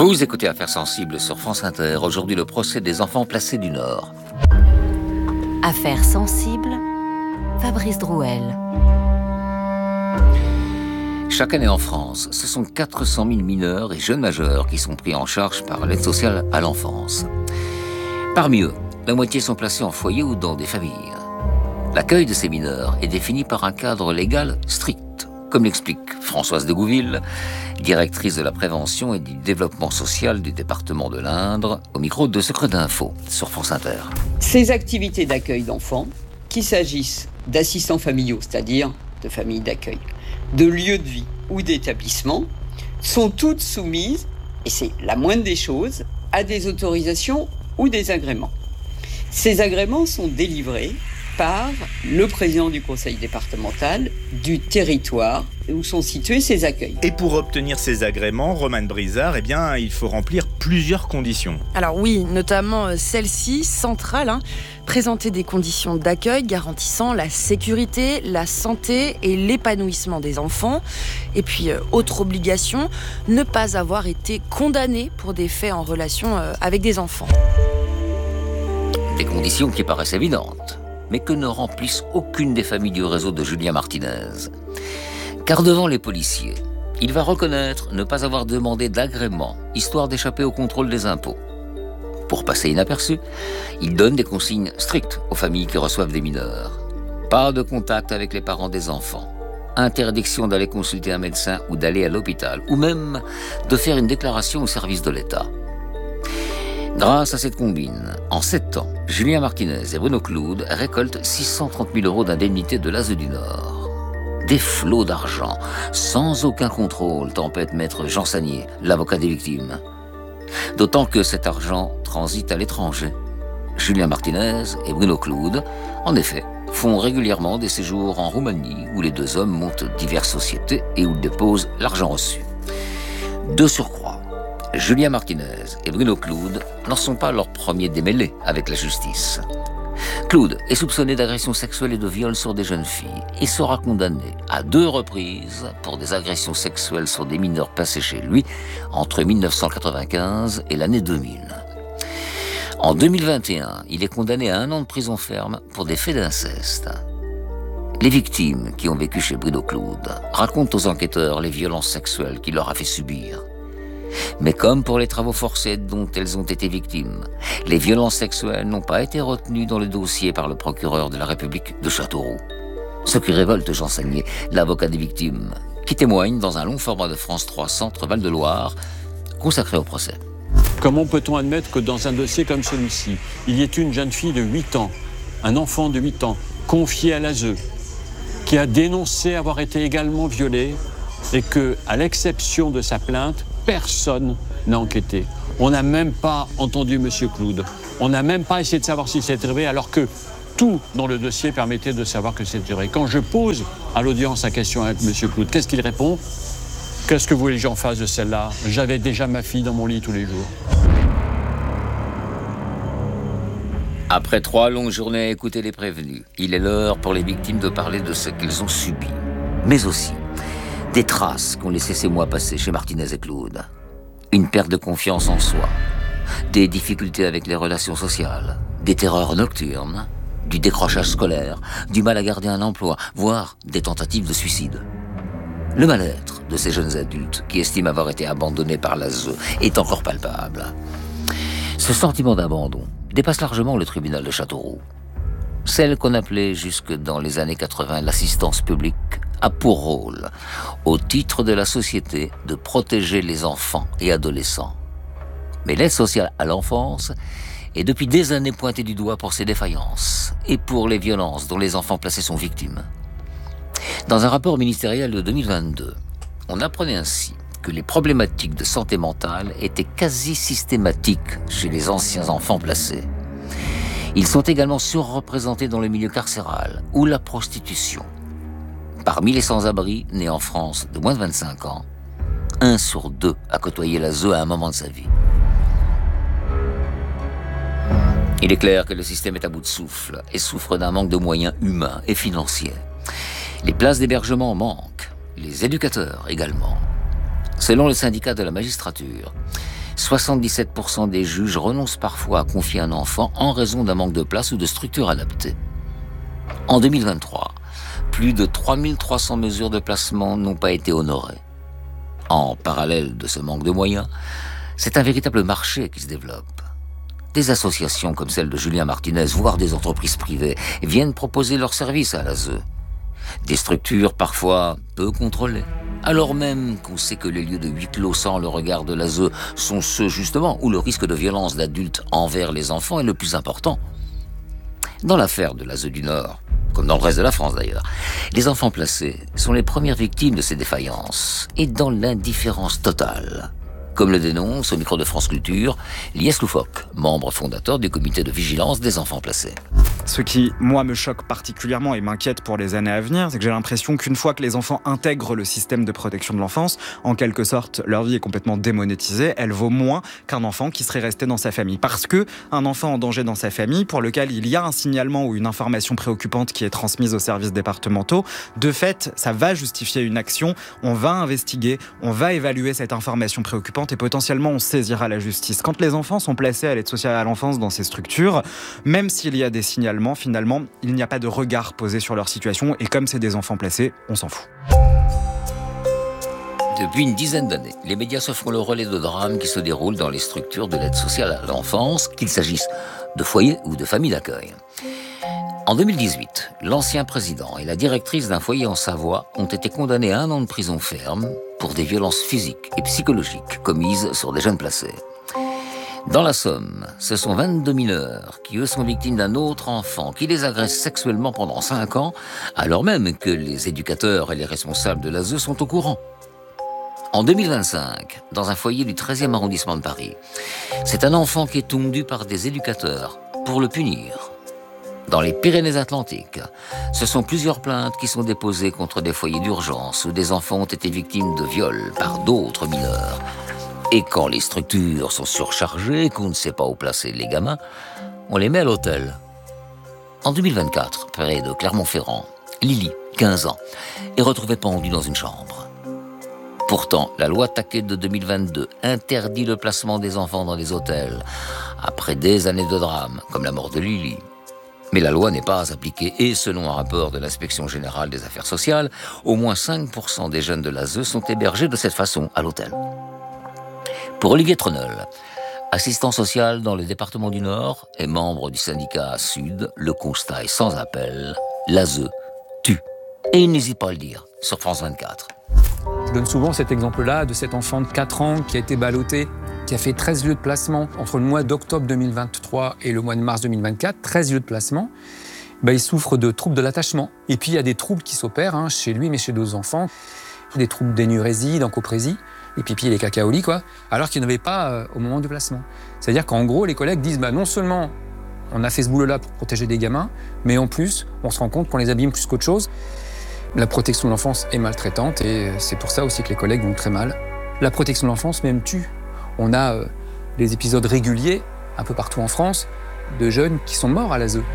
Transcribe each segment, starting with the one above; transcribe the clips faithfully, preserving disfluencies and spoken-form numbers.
Vous écoutez Affaires sensibles sur France Inter. Aujourd'hui, le procès des enfants placés du Nord. Affaires sensibles, Fabrice Drouel. Chaque année en France, ce sont quatre cent mille mineurs et jeunes majeurs qui sont pris en charge par l'aide sociale à l'enfance. Parmi eux, la moitié sont placés en foyer ou dans des familles. L'accueil de ces mineurs est défini par un cadre légal strict, comme l'explique Françoise de Gouville, directrice de la prévention et du développement social du département de l'Indre, au micro de Secret d'Info sur France Inter. Ces activités d'accueil d'enfants, qu'il s'agisse d'assistants familiaux, c'est-à-dire de familles d'accueil, de lieux de vie ou d'établissements, sont toutes soumises, et c'est la moindre des choses, à des autorisations ou des agréments. Ces agréments sont délivrés par le président du conseil départemental du territoire où sont situés ces accueils. Et pour obtenir ces agréments, Romane Brizard, eh bien, il faut remplir plusieurs conditions. Alors oui, notamment celle-ci, centrale, hein, présenter des conditions d'accueil garantissant la sécurité, la santé et l'épanouissement des enfants. Et puis, euh, autre obligation, ne pas avoir été condamné pour des faits en relation euh, avec des enfants. Des conditions qui paraissent évidentes, mais que ne remplissent aucune des familles du réseau de Julien Martinez. Car devant les policiers, il va reconnaître ne pas avoir demandé d'agrément, histoire d'échapper au contrôle des impôts. Pour passer inaperçu, il donne des consignes strictes aux familles qui reçoivent des mineurs. Pas de contact avec les parents des enfants. Interdiction d'aller consulter un médecin ou d'aller à l'hôpital, ou même de faire une déclaration au service de l'État. Grâce à cette combine, en sept ans, Julien Martinez et Bruno Cloud récoltent six cent trente mille euros d'indemnité de l'A S E du Nord. Des flots d'argent, sans aucun contrôle, tempête maître Jean Sagnier, l'avocat des victimes. D'autant que cet argent transite à l'étranger. Julien Martinez et Bruno Cloud, en effet, font régulièrement des séjours en Roumanie où les deux hommes montent diverses sociétés et où ils déposent l'argent reçu. De surcroît, Julien Martinez et Bruno Cloud n'en sont pas leurs premiers démêlés avec la justice. Cloud est soupçonné d'agression sexuelle et de viol sur des jeunes filles et sera condamné à deux reprises pour des agressions sexuelles sur des mineurs placés chez lui entre dix-neuf cent quatre-vingt-quinze et l'année deux mille. En deux mille vingt et un, il est condamné à un an de prison ferme pour des faits d'inceste. Les victimes qui ont vécu chez Bruno Cloud racontent aux enquêteurs les violences sexuelles qu'il leur a fait subir. Mais comme pour les travaux forcés dont elles ont été victimes, les violences sexuelles n'ont pas été retenues dans le dossier par le procureur de la République de Châteauroux. Ce qui révolte Jean Sagnier, l'avocat des victimes, qui témoigne dans un long format de France trois Centre Val-de-Loire, consacré au procès. Comment peut-on admettre que dans un dossier comme celui-ci, il y ait une jeune fille de huit ans, un enfant de huit ans, confié à l'A S E, qui a dénoncé avoir été également violée, et que, à l'exception de sa plainte, personne n'a enquêté. On n'a même pas entendu M. Cloud. On n'a même pas essayé de savoir si c'était vrai, alors que tout dans le dossier permettait de savoir que c'était vrai. Quand je pose à l'audience la question avec M. Cloud, qu'est-ce qu'il répond ? Qu'est-ce que vous voulez que j'en fasse de celle-là ? J'avais déjà ma fille dans mon lit tous les jours. Après trois longues journées à écouter les prévenus, il est l'heure pour les victimes de parler de ce qu'ils ont subi, mais aussi des traces qu'ont laissé ces mois passés chez Martinez et Cloud. Une perte de confiance en soi, des difficultés avec les relations sociales, des terreurs nocturnes, du décrochage scolaire, du mal à garder un emploi, voire des tentatives de suicide. Le mal-être de ces jeunes adultes qui estiment avoir été abandonnés par l'A S E est encore palpable. Ce sentiment d'abandon dépasse largement le tribunal de Châteauroux. Celle qu'on appelait jusque dans les années quatre-vingts l'assistance publique a pour rôle, au titre de la société, de protéger les enfants et adolescents. Mais l'aide sociale à l'enfance est depuis des années pointée du doigt pour ses défaillances et pour les violences dont les enfants placés sont victimes. Dans un rapport ministériel de deux mille vingt-deux, on apprenait ainsi que les problématiques de santé mentale étaient quasi systématiques chez les anciens enfants placés. Ils sont également surreprésentés dans le milieu carcéral ou la prostitution. Parmi les sans-abri nés en France de moins de vingt-cinq ans, un sur deux a côtoyé l'A S E à un moment de sa vie. Il est clair que le système est à bout de souffle et souffre d'un manque de moyens humains et financiers. Les places d'hébergement manquent, les éducateurs également. Selon le syndicat de la magistrature, soixante-dix-sept pour cent des juges renoncent parfois à confier un enfant en raison d'un manque de place ou de structure adaptée. En deux mille vingt-trois, plus de trois mille trois cents mesures de placement n'ont pas été honorées. En parallèle de ce manque de moyens, c'est un véritable marché qui se développe. Des associations comme celle de Julien Martinez, voire des entreprises privées, viennent proposer leurs services à l'A S E. Des structures parfois peu contrôlées, alors même qu'on sait que les lieux de huis clos sans le regard de l'A S E sont ceux justement où le risque de violence d'adultes envers les enfants est le plus important. Dans l'affaire de l'A S E du Nord, comme dans le reste de la France d'ailleurs, les enfants placés sont les premières victimes de ces défaillances et dans l'indifférence totale. Comme le dénonce au micro de France Culture, Lies Loufoque, membre fondateur du comité de vigilance des enfants placés. Ce qui, moi, me choque particulièrement et m'inquiète pour les années à venir, c'est que j'ai l'impression qu'une fois que les enfants intègrent le système de protection de l'enfance, en quelque sorte, leur vie est complètement démonétisée, elle vaut moins qu'un enfant qui serait resté dans sa famille. Parce que un enfant en danger dans sa famille, pour lequel il y a un signalement ou une information préoccupante qui est transmise aux services départementaux, de fait, ça va justifier une action, on va investiguer, on va évaluer cette information préoccupante et potentiellement on saisira la justice. Quand les enfants sont placés à l'aide sociale à l'enfance dans ces structures, même s'il y a des signalements, finalement, il n'y a pas de regard posé sur leur situation et comme c'est des enfants placés, on s'en fout. Depuis une dizaine d'années, les médias se font le relais de drames qui se déroulent dans les structures de l'aide sociale à l'enfance, qu'il s'agisse de foyers ou de familles d'accueil. En deux mille dix-huit, l'ancien président et la directrice d'un foyer en Savoie ont été condamnés à un an de prison ferme pour des violences physiques et psychologiques commises sur des jeunes placés. Dans la Somme, ce sont vingt-deux mineurs qui, eux, sont victimes d'un autre enfant qui les agresse sexuellement pendant cinq ans, alors même que les éducateurs et les responsables de l'A S E sont au courant. En deux mille vingt-cinq, dans un foyer du treizième arrondissement de Paris, c'est un enfant qui est tondu par des éducateurs pour le punir. Dans les Pyrénées-Atlantiques, ce sont plusieurs plaintes qui sont déposées contre des foyers d'urgence où des enfants ont été victimes de viols par d'autres mineurs. Et quand les structures sont surchargées, qu'on ne sait pas où placer les gamins, on les met à l'hôtel. En deux mille vingt-quatre, près de Clermont-Ferrand, Lily, quinze ans, est retrouvée pendue dans une chambre. Pourtant, la loi Taquet de deux mille vingt-deux interdit le placement des enfants dans les hôtels, après des années de drame, comme la mort de Lily. Mais la loi n'est pas appliquée et, selon un rapport de l'Inspection générale des affaires sociales, au moins cinq pour cent des jeunes de l'A S E sont hébergés de cette façon à l'hôtel. Pour Olivier Treneul, assistant social dans le département du Nord et membre du syndicat Sud, le constat est sans appel, l'A S E tue. Et il n'hésite pas à le dire sur France vingt-quatre. Je donne souvent cet exemple-là de cet enfant de quatre ans qui a été ballotté, qui a fait treize lieux de placement entre le mois d'octobre deux mille vingt-trois et le mois de mars deux mille vingt-quatre, treize lieux de placement. Ben, il souffre de troubles de l'attachement. Et puis il y a des troubles qui s'opèrent hein, chez lui, mais chez d'autres enfants. Des troubles d'énurésie, d'encoprésie, les pipis et les cacaolis, quoi, alors qu'il n'y en avait pas euh, au moment du placement. C'est-à-dire qu'en gros, les collègues disent bah, non seulement on a fait ce boulot-là pour protéger des gamins, mais en plus, on se rend compte qu'on les abîme plus qu'autre chose. La protection de l'enfance est maltraitante et c'est pour ça aussi que les collègues vont très mal. La protection de l'enfance même tue. On a euh, des épisodes réguliers, un peu partout en France, de jeunes qui sont morts à l'A S E.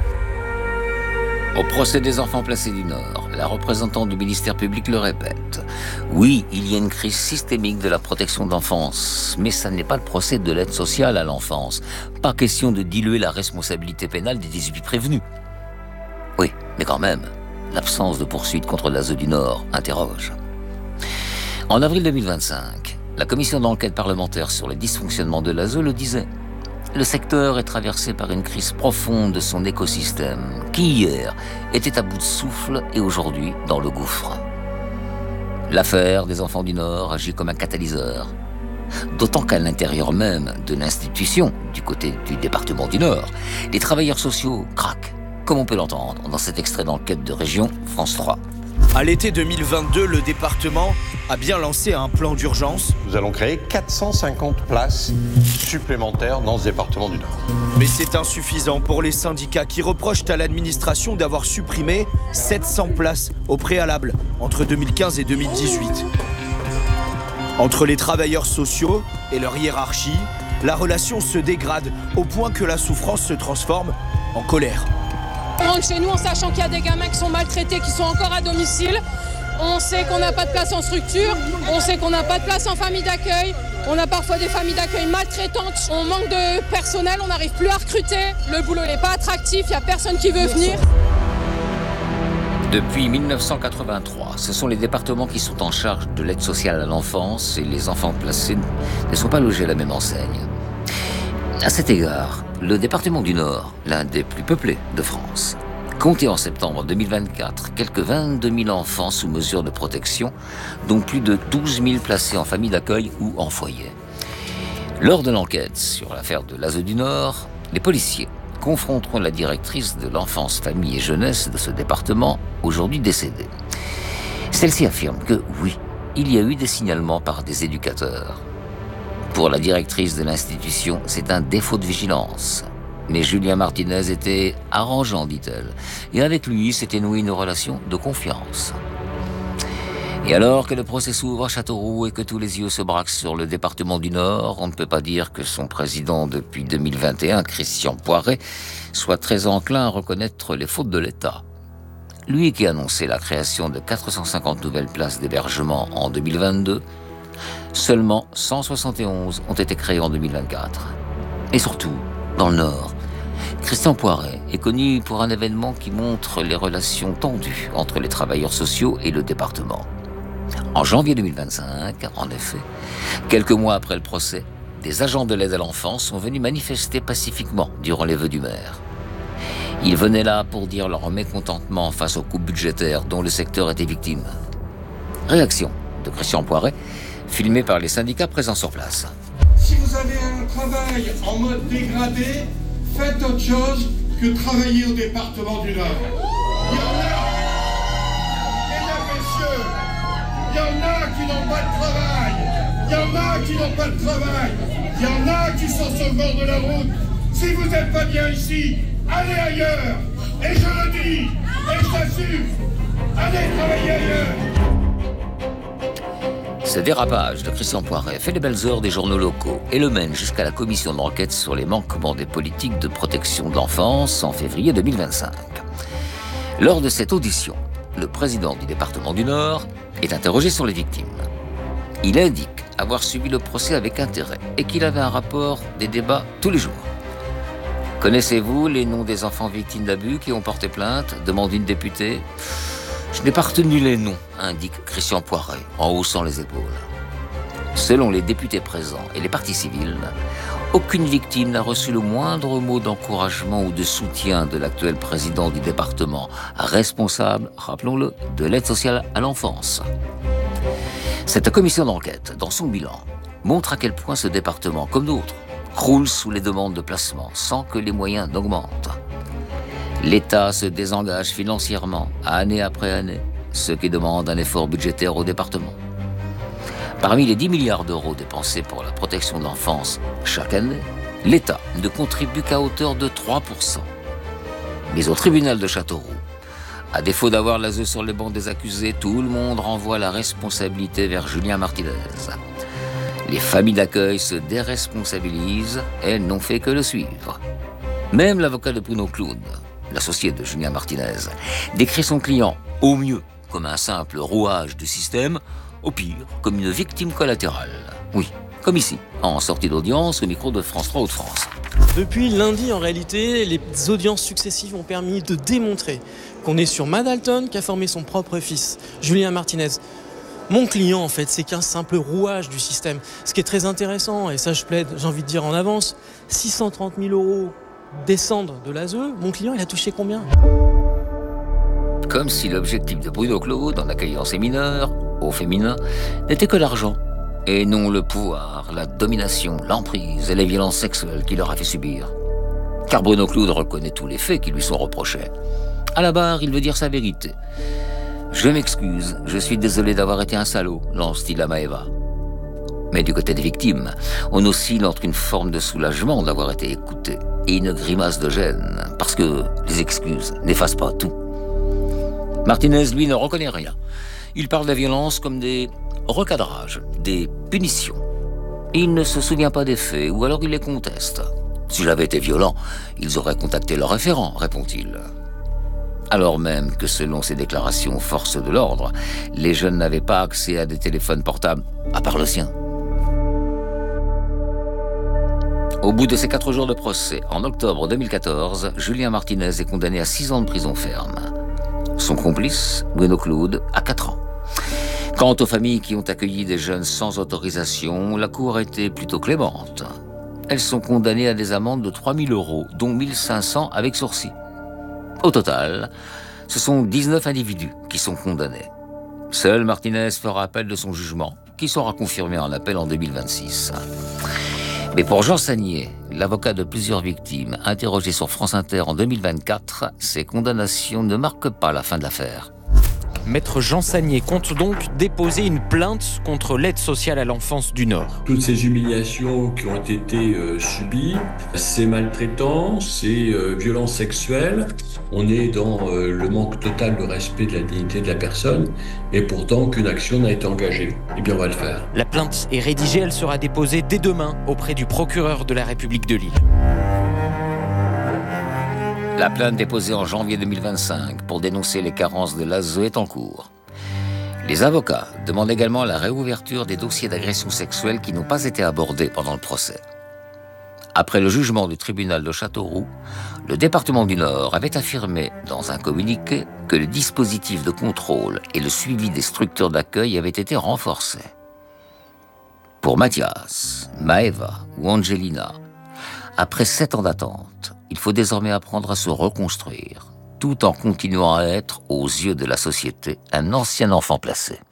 Au procès des enfants placés du Nord, la représentante du ministère public le répète. Oui, il y a une crise systémique de la protection de l'enfance, mais ça n'est pas le procès de l'aide sociale à l'enfance. Pas question de diluer la responsabilité pénale des dix-huit prévenus. Oui, mais quand même, l'absence de poursuite contre l'A S E du Nord interroge. En avril deux mille vingt-cinq, la commission d'enquête parlementaire sur les dysfonctionnements de l'A S E le disait. Le secteur est traversé par une crise profonde de son écosystème, qui hier était à bout de souffle et aujourd'hui dans le gouffre. L'affaire des enfants du Nord agit comme un catalyseur. D'autant qu'à l'intérieur même de l'institution, du côté du département du Nord, les travailleurs sociaux craquent, comme on peut l'entendre dans cet extrait d'enquête de Région France trois. À l'été deux mille vingt-deux, le département a bien lancé un plan d'urgence. Nous allons créer quatre cent cinquante places supplémentaires dans ce département du Nord. Mais c'est insuffisant pour les syndicats qui reprochent à l'administration d'avoir supprimé sept cents places au préalable entre deux mille quinze et deux mille dix-huit. Entre les travailleurs sociaux et leur hiérarchie, la relation se dégrade au point que la souffrance se transforme en colère. On rentre chez nous en sachant qu'il y a des gamins qui sont maltraités, qui sont encore à domicile. On sait qu'on n'a pas de place en structure, on sait qu'on n'a pas de place en famille d'accueil. On a parfois des familles d'accueil maltraitantes. On manque de personnel, on n'arrive plus à recruter. Le boulot n'est pas attractif, il n'y a personne qui veut venir. Depuis mille neuf cent quatre-vingt-trois, ce sont les départements qui sont en charge de l'aide sociale à l'enfance et les enfants placés ne sont pas logés à la même enseigne. À cet égard, le département du Nord, l'un des plus peuplés de France, comptait en septembre deux mille vingt-quatre quelques vingt-deux mille enfants sous mesure de protection, dont plus de douze mille placés en famille d'accueil ou en foyer. Lors de l'enquête sur l'affaire de l'A S E du Nord, les policiers confronteront la directrice de l'enfance, famille et jeunesse de ce département, aujourd'hui décédée. Celle-ci affirme que oui, il y a eu des signalements par des éducateurs. Pour la directrice de l'institution, c'est un défaut de vigilance. Mais Julien Martinez était arrangeant, dit-elle, et avec lui s'était nouée une relation de confiance. Et alors que le procès s'ouvre à Châteauroux et que tous les yeux se braquent sur le département du Nord, on ne peut pas dire que son président depuis deux mille vingt et un, Christian Poiret, soit très enclin à reconnaître les fautes de l'État. Lui qui a annoncé la création de quatre cent cinquante nouvelles places d'hébergement en deux mille vingt-deux, seulement cent soixante et onze ont été créées en deux mille vingt-quatre. Et surtout, dans le Nord, Christian Poiret est connu pour un événement qui montre les relations tendues entre les travailleurs sociaux et le département. En janvier deux mille vingt-cinq, en effet, quelques mois après le procès, des agents de l'aide à l'enfance sont venus manifester pacifiquement durant les vœux du maire. Ils venaient là pour dire leur mécontentement face aux coupes budgétaires dont le secteur était victime. Réaction de Christian Poiret, filmée par les syndicats présents sur place. Si vous avez un travail en mode dégradé, faites autre chose que travailler au département du Nord. Il y en a, mesdames, messieurs, il y en a qui n'ont pas de travail. Il y en a qui n'ont pas de travail. Il y en a qui sont sur le bord de la route. Si vous n'êtes pas bien ici, allez ailleurs. Et je le dis, et je l'assume, allez travailler ailleurs. Ce dérapage de Christian Poiret fait les belles heures des journaux locaux et le mène jusqu'à la commission d'enquête sur les manquements des politiques de protection de l'enfance en février deux mille vingt-cinq. Lors de cette audition, le président du département du Nord est interrogé sur les victimes. Il indique avoir suivi le procès avec intérêt et qu'il avait un rapport des débats tous les jours. Connaissez-vous les noms des enfants victimes d'abus qui ont porté plainte ? Demande une députée. Je n'ai pas retenu les noms, indique Christian Poiret, en haussant les épaules. Selon les députés présents et les parties civiles, aucune victime n'a reçu le moindre mot d'encouragement ou de soutien de l'actuel président du département, responsable, rappelons-le, de l'aide sociale à l'enfance. Cette commission d'enquête, dans son bilan, montre à quel point ce département, comme d'autres, croule sous les demandes de placement sans que les moyens n'augmentent. L'État se désengage financièrement, année après année, ce qui demande un effort budgétaire au département. Parmi les dix milliards d'euros dépensés pour la protection de l'enfance chaque année, l'État ne contribue qu'à hauteur de trois pour cent. Mais au tribunal de Châteauroux, à défaut d'avoir l'A S E sur les bancs des accusés, tout le monde renvoie la responsabilité vers Julien Martinez. Les familles d'accueil se déresponsabilisent, elles n'ont fait que le suivre. Même l'avocat de Bruno Claude, l'associé de Julien Martinez, décrit son client au mieux comme un simple rouage du système, au pire comme une victime collatérale. Oui, comme ici, en sortie d'audience au micro de France trois Hauts-de-France. Depuis lundi, en réalité, les audiences successives ont permis de démontrer qu'on est sur Matt Dalton qui a formé son propre fils, Julien Martinez. Mon client, en fait, c'est qu'un simple rouage du système. Ce qui est très intéressant, et ça je plaide, j'ai envie de dire en avance, six cent trente mille euros descendre de l'A S E, mon client, il a touché combien ? Comme si l'objectif de Bruno Claude, en accueillant ses mineurs, au féminin, n'était que l'argent, et non le pouvoir, la domination, l'emprise et les violences sexuelles qu'il leur a fait subir. Car Bruno Claude reconnaît tous les faits qui lui sont reprochés. À la barre, il veut dire sa vérité. « Je m'excuse, je suis désolé d'avoir été un salaud », lance-t-il à Maëva. Mais du côté des victimes, on oscille entre une forme de soulagement d'avoir été écouté et une grimace de gêne, parce que les excuses n'effacent pas tout. Martinez, lui, ne reconnaît rien. Il parle de la violence comme des recadrages, des punitions. Il ne se souvient pas des faits, ou alors il les conteste. Si j'avais été violent, ils auraient contacté leur référent, répond-il. alors même que selon ses déclarations aux forces de l'ordre, les jeunes n'avaient pas accès à des téléphones portables, à part le sien. Au bout de ces quatre jours de procès, en octobre deux mille quatorze, Julien Martinez est condamné à six ans de prison ferme. Son complice, Bueno Claude, à quatre ans. Quant aux familles qui ont accueilli des jeunes sans autorisation, la Cour a été plutôt clémente. Elles sont condamnées à des amendes de trois mille euros, dont mille cinq cents avec sursis. Au total, ce sont dix-neuf individus qui sont condamnés. Seul Martinez fera appel de son jugement, qui sera confirmé en appel en deux mille vingt-six. Mais pour Jean Sagnier, l'avocat de plusieurs victimes, interrogé sur France Inter en deux mille vingt-quatre, ces condamnations ne marquent pas la fin de l'affaire. Maître Jean Sagnier compte donc déposer une plainte contre l'aide sociale à l'enfance du Nord. Toutes ces humiliations qui ont été euh, subies, ces maltraitances, ces euh, violences sexuelles, on est dans euh, le manque total de respect de la dignité de la personne, et pourtant qu'une action n'a été engagée. Eh bien, on va le faire. La plainte est rédigée, elle sera déposée dès demain auprès du procureur de la République de Lille. La plainte déposée en janvier deux mille vingt-cinq pour dénoncer les carences de l'A S E est en cours. Les avocats demandent également la réouverture des dossiers d'agression sexuelle qui n'ont pas été abordés pendant le procès. Après le jugement du tribunal de Châteauroux, le département du Nord avait affirmé dans un communiqué que le dispositif de contrôle et le suivi des structures d'accueil avaient été renforcés. Pour Mathias, Maëva ou Angelina, après sept ans d'attente, il faut désormais apprendre à se reconstruire, tout en continuant à être, aux yeux de la société, un ancien enfant placé.